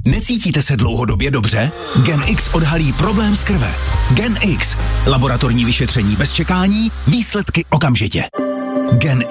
Necítíte se dlouhodobě dobře? GenX odhalí problém z krve. GenX. Laboratorní vyšetření bez čekání, výsledky okamžitě. GenX.